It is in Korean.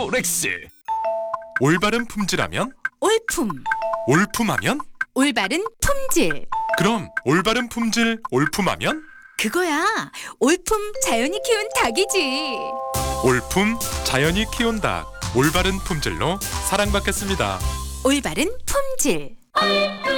렉스. 올바른 품질하면? 올품, 올품하면? 올바른 품질. 그럼 올바른 품질 올품하면? 그거야. 올품 자연이 키운 닭이지. 올품 자연이 키운 닭. 올바른 품질로 사랑받겠습니다. 올바른 품질.